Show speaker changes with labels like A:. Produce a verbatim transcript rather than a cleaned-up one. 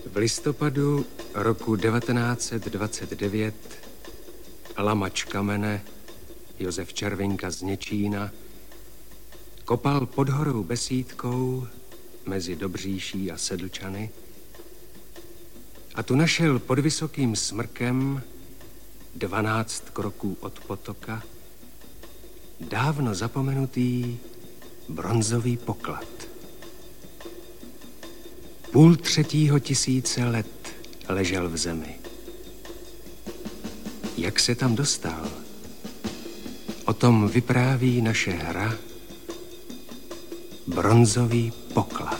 A: V listopadu roku devatenáct set dvacet devět lamač kamene Josef Červinka z Něčína kopal pod horou Besídkou mezi Dobříší a Sedlčany a tu našel pod vysokým smrkem dvanáct kroků od potoka dávno zapomenutý bronzový poklad. Půl třetího tisíce let ležel v zemi. Jak se tam dostal? O tom vypráví naše hra Bronzový poklad.